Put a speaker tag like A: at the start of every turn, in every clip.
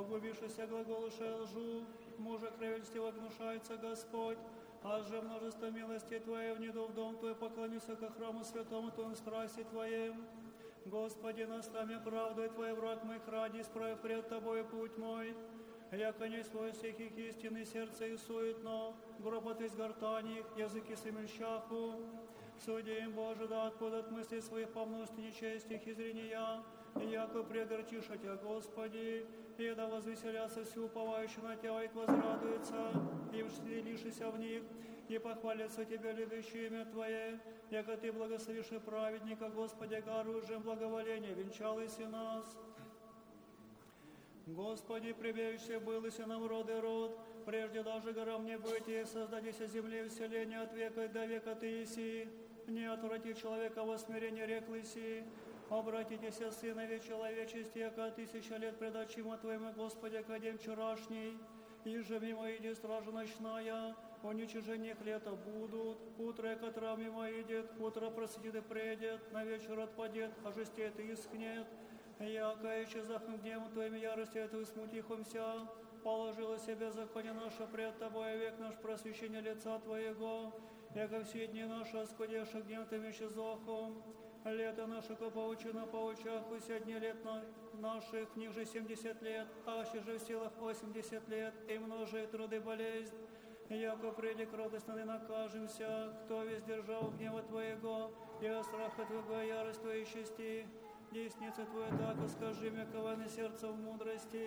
A: погубившийся глаголуша лжу, мужа кровельстиво гнушается Господь, а же множество милости Твоей внеду в дом Твой, поклонюся ко храму святому Твоему страсти Твоим. Господи, наставь мне правду, и Твой враг моих ради, исправь пред Тобою путь мой. Яко не свой всех их истины, сердце и суетно, гробот из гортани их, языки сымельщаху. Суди им, Боже, да откуда от мыслей своих по множеству нечести их изрения, и яко предорчиша Тебя, Господи, и да возвеселятся все уповающие на Тебя, и возрадуются, и вселишися в них, и похвалятся Тебе, любящие имя Твое, яко Ты благословишь и праведника, Господи, оружием благоволения, венчалися нас. Господи, прибежище былися нам род и род, прежде даже горам не бытие, создадися земле вселение от века до века Ты еси, не отврати человека во смирение реклыси, обратитесь, сынове человечести, яко 1000 лет пред очима Твоими, Господи, ко день вчерашний, и же мимо иди стража ночная, уничижение лета будут, утро, которое мимо идет, утро просидит и предет, на вечер отпадет, а жестеет и искнет. Яко исчезахом гневом Твоим яростью Твою смутихомся, положила себе законе наше пред Тобой, век наш просвещение лица Твоего, яко все дни наши, оскудевши гнев Твоим исчезахом. Лето наше ко поучено поучах, уся дни лет наших, в них же 70 лет, аще же в силах 80 лет, и множит труды болезнь. Яко приди к радостно и накажемся, кто весь держал гнева Твоего, и от страха Твоего ярость Твоей чести. Десница Твоя так, скажи мне, кованы сердца в мудрости.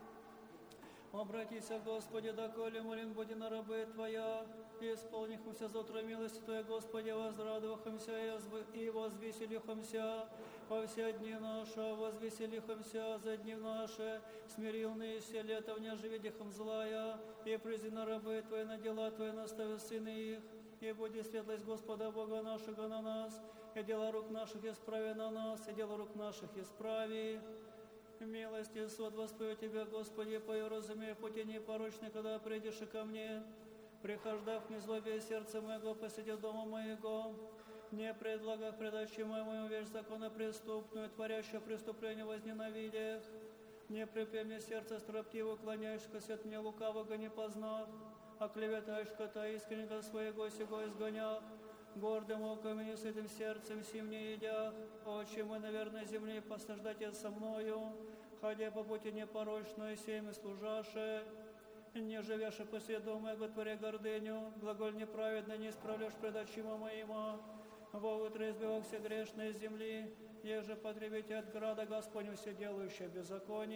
A: Обратися, Господи, доколе молим буди на рабы Твоя, и исполнихмся завтра милости Твоя, Господи, возрадовахмся и возвеселихмся во все дни наши, возвеселихмся за дни наши, смирилные все лето в неживедихом злая, и призи на рабы Твои, на дела Твои, настави сыны их, и буди светлость Господа Бога нашего на нас, и дела рук наших исправи на нас, и дела рук наших исправи. Милости суд воспою Тебя, Господи, пою, разумею, пути непорочны, когда придешь и ко мне. Прихождав не злобе сердце моего, посиди дома моего. Не предлагах предачи моему вещь закона преступную, творящую преступление возненавидях. Не припи мне сердце строптиво, уклоняешься от мне лукавого не познав, а клеветаешь кота искреннего своего сего изгонях. Гордым оком и сытым сердцем сим не едях, очи мы, наверное, земли посаждайте со мною, ходя по пути непорочной, семя служаше, не живешь по следу моего, творя гордыню, глаголь неправедно не исправляешь пред очима моима, во утро избивал все грешные земли, еже потребите от града Господню все делающие беззаконие.